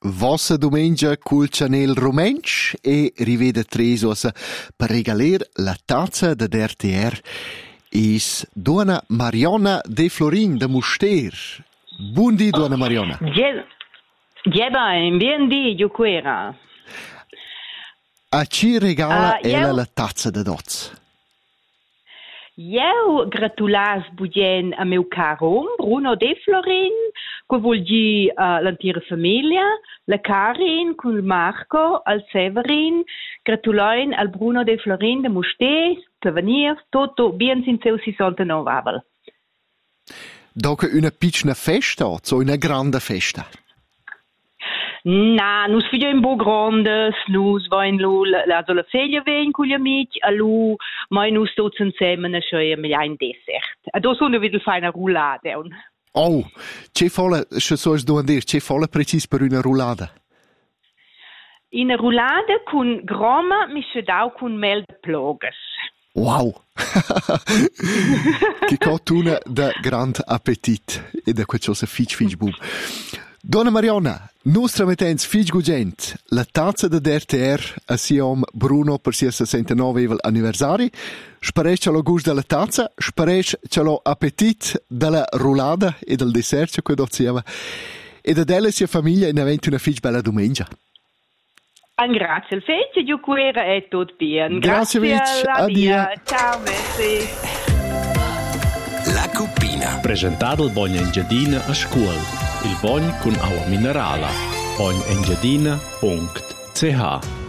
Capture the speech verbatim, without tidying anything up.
vossa domenica col Chanel Romensch e rivede Tresos per regaler la tazza da R T R is Dona Mariona De Florin de Muster. Buondì, Dona Mariona. Geba, buondì, Giuquera. A ci regala Uh, ella io- la tazza da doz? Io gratulas budien a meu caro Bruno De Florin, che vuol dire uh, l'intera famiglia, la Karin, con Marco, al Severin, gratuloin al Bruno De Florin de Musté, Tavanir, tutto bien sin seu sessantanove avel. Dopo una piccola festa o una grande festa? Na, nus figlio in bo grandes, nus vain lu la la feglia vein con gli amici, a lu, mai nus tots insieme schoi mit ein Dessert. A do sono wieder feine roulade. Oh, c'è folle, se so es doan dir, c'è folle precis per una roulada. In a roulade con grama mischedau con mel de ploges. Wow! Che cotuna da grand appetit e da quel cosa fitch fitch boom. Donna Mariona, nostra mettens fitch gugent, la tazza da R T R assiom Bruno per sia sessantanove anniversari. Sparec ce lo gust della tazza, sparec ce lo appetit della roulada e del dessert che dozieva. E da della sia famiglia in aventi una fitch bella domenica. An grazie al fece, Giuquera è tutto bien. Grazie, Vic. Addio. Addio. Ciao, merci. La Cuppina. Presentato il Bogna Engiadina a scuola. Il Bogn con acqua minerale. bogn engiadina punto c h